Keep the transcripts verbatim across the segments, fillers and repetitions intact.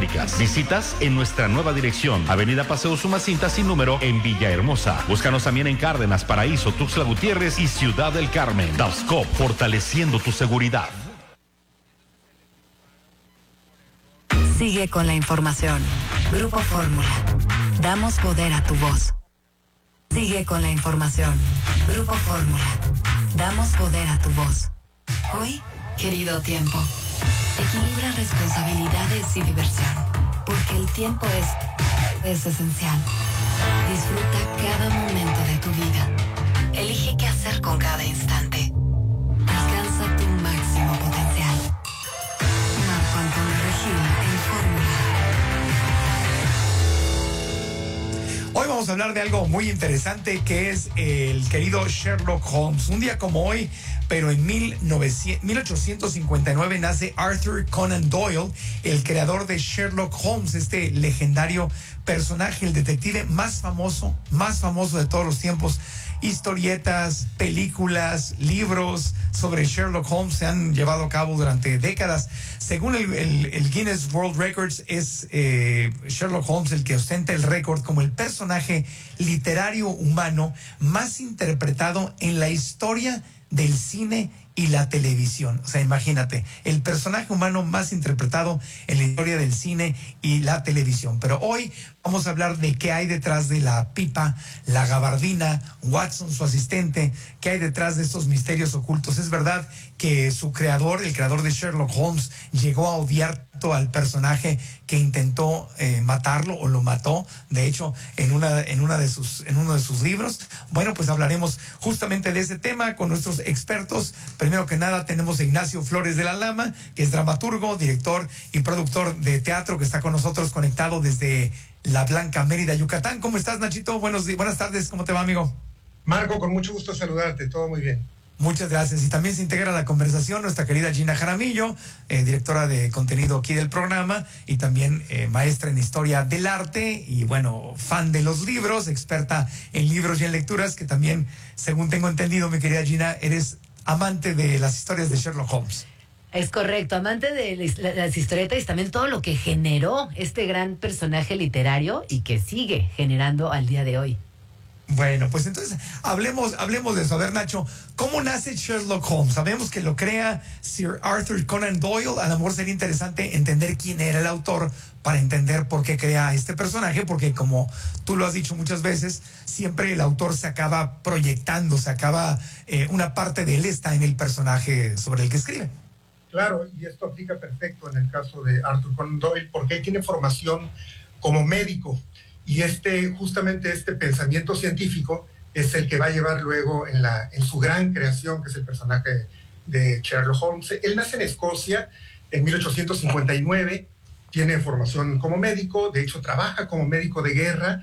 radiofónicas. Visitas en nuestra nueva dirección, Avenida Paseo Sumacinta sin número en Villahermosa. Búscanos también en Cárdenas, Paraíso, Tuxtla Gutiérrez y Ciudad del Carmen. Davscop, fortaleciendo tu seguridad. Sigue con la información. Grupo Fórmula. Damos poder a tu voz. Sigue con la información. Grupo Fórmula. Damos poder a tu voz. Hoy, querido tiempo, equilibra responsabilidades y diversión, porque el tiempo es, es esencial. Disfruta cada momento de tu vida. Elige qué hacer con cada instante. Alcanza tu máximo potencial. Marco Antonio Regil en Fórmula. Hoy vamos a hablar de algo muy interesante que es el querido Sherlock Holmes. Un día como hoy, pero en mil ochocientos cincuenta y nueve nace Arthur Conan Doyle, el creador de Sherlock Holmes, este legendario personaje, el detective más famoso, más famoso de todos los tiempos. Historietas, películas, libros sobre Sherlock Holmes se han llevado a cabo durante décadas. Según el, el, el Guinness World Records, es eh, Sherlock Holmes el que ostenta el récord como el personaje literario humano más interpretado en la historia del cine y la televisión. O sea, imagínate, el personaje humano más interpretado en la historia del cine y la televisión. Pero hoy vamos a hablar de qué hay detrás de la pipa, la gabardina, Watson, su asistente, qué hay detrás de estos misterios ocultos. Es verdad que su creador, el creador de Sherlock Holmes, llegó a odiar al personaje que intentó eh, matarlo o lo mató, de hecho, en una, en una de sus, en uno de sus libros. Bueno, pues hablaremos justamente de ese tema con nuestros expertos. Primero que nada tenemos a Ignacio Flores de la Lama, que es dramaturgo, director y productor de teatro, que está con nosotros conectado desde La Blanca, Mérida, Yucatán. ¿Cómo estás, Nachito? Buenos días, buenas tardes, ¿cómo te va, amigo? Marco, con mucho gusto saludarte, todo muy bien. Muchas gracias. Y también se integra a la conversación nuestra querida Gina Jaramillo, eh, directora de contenido aquí del programa y también eh, maestra en historia del arte y, bueno, fan de los libros, experta en libros y en lecturas, que también, según tengo entendido, mi querida Gina, eres amante de las historias de Sherlock Holmes. Es correcto, amante de las historietas y también todo lo que generó este gran personaje literario y que sigue generando al día de hoy. Bueno, pues entonces hablemos, hablemos de eso. A ver, Nacho, ¿cómo nace Sherlock Holmes? Sabemos que lo crea Sir Arthur Conan Doyle. A lo mejor sería interesante entender quién era el autor para entender por qué crea este personaje, porque como tú lo has dicho muchas veces, siempre el autor se acaba proyectando, se acaba, eh, una parte de él está en el personaje sobre el que escribe. Claro, y esto aplica perfecto en el caso de Arthur Conan Doyle, porque él tiene formación como médico. Y este, justamente este pensamiento científico es el que va a llevar luego en, la, en su gran creación, que es el personaje de Sherlock Holmes. Él nace en Escocia en mil ochocientos cincuenta y nueve, tiene formación como médico, de hecho trabaja como médico de guerra,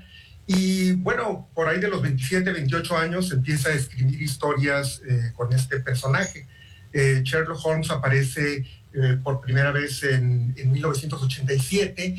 y bueno, por ahí de los veintisiete, veintiocho años empieza a escribir historias eh, con este personaje. Eh, Sherlock Holmes aparece eh, por primera vez en, en mil novecientos ochenta y siete,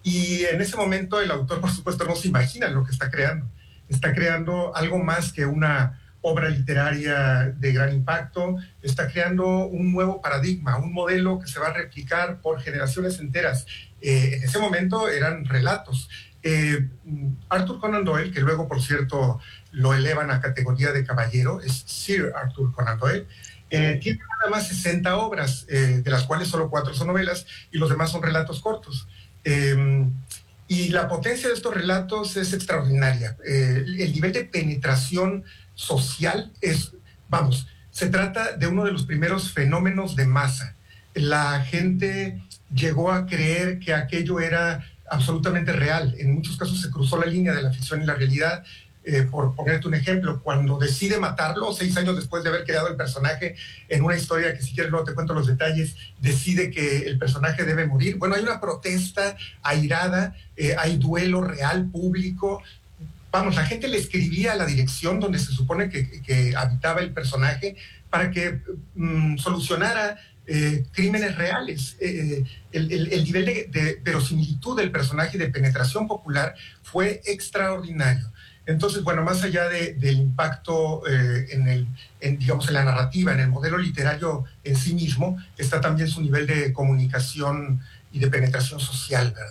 y en ese momento el autor, por supuesto, no se imagina lo que está creando. Está creando algo más que una obra literaria de gran impacto, está creando un nuevo paradigma, un modelo que se va a replicar por generaciones enteras. Eh, en ese momento eran relatos. Eh, Arthur Conan Doyle, que luego, por cierto, lo elevan a categoría de caballero, es Sir Arthur Conan Doyle, eh, tiene nada más sesenta obras, eh, de las cuales solo cuatro son novelas y los demás son relatos cortos. Eh, y la potencia de estos relatos es extraordinaria. Eh, el nivel de penetración social es, vamos, se trata de uno de los primeros fenómenos de masa. La gente llegó a creer que aquello era absolutamente real. En muchos casos se cruzó la línea de la ficción y la realidad. Eh, por ponerte un ejemplo, cuando decide matarlo, seis años después de haber creado el personaje, en una historia que si quieres luego te cuento los detalles, decide que el personaje debe morir. Bueno, hay una protesta airada, eh, hay duelo real, público. Vamos, la gente le escribía a la dirección donde se supone que, que habitaba el personaje para que mm, solucionara eh, crímenes reales. Eh, el, el, el nivel de, de verosimilitud del personaje y de penetración popular fue extraordinario. Entonces, bueno, más allá de, del impacto eh, en, el, en, digamos, en la narrativa, en el modelo literario en sí mismo, está también su nivel de comunicación y de penetración social, ¿verdad?